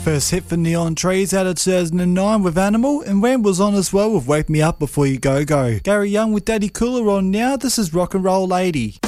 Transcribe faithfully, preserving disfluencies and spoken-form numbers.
First hit for Neon Trees out of two thousand nine with Animal, and Ram was on as well with Wake Me Up Before You Go Go. Gary Young with Daddy Cooler on now. This is Rock and Roll eighty.